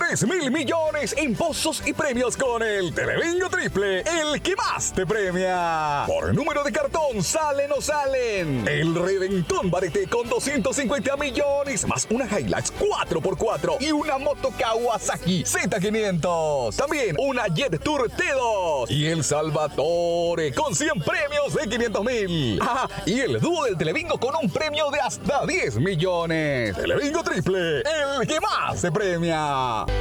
3.000 millones en pozos y premios con el Telebingo Triple, el que más te premia. Por número de cartón, ¿salen o salen? El Reventón Barete con 250 millones, más una Hilux 4x4 y una moto Kawasaki Z500. También una Jet Tour T2 y el Salvatore con 100 premios de 500.000. Y el dúo del Telebingo con un premio de hasta 10 millones. Telebingo Triple, el que más se premia.